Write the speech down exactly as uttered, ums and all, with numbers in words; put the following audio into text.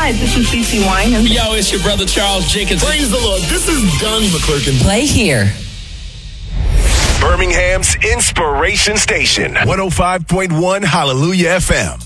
Hi, this is CeCe Winans. Yo, it's your brother Charles Jenkins. Praise the Lord. This is Donnie McClurkin. Play here. Birmingham's Inspiration Station. one oh five point one Hallelujah F M.